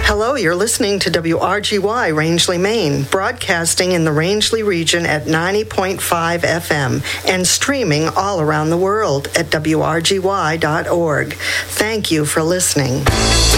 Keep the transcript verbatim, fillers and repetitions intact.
Hello, you're listening to W R G Y Rangeley, Maine, broadcasting in the Rangeley region at ninety point five F M and streaming all around the world at W R G Y dot org. Thank you for listening.